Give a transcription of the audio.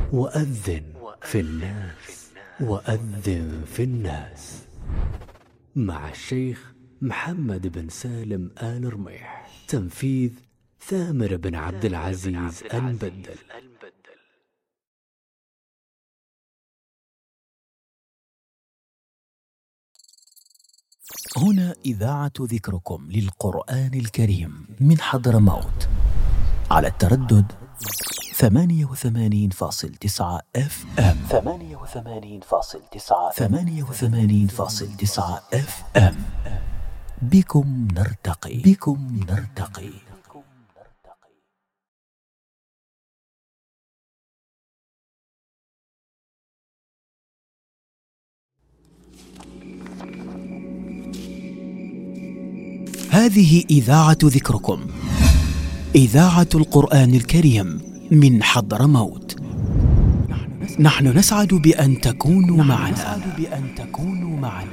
وأذن في الناس وأذن في الناس مع الشيخ محمد بن سالم آل رميح. تنفيذ ثامر بن عبد العزيز المبدل. هنا إذاعة ذكركم للقرآن الكريم من حضرموت على التردد 88.9 FM. 88.9 FM. بكم نرتقي. هذه إذاعة ذكركم، إذاعة القرآن الكريم من حضرموت. نحن نسعد بأن تكونوا معنا.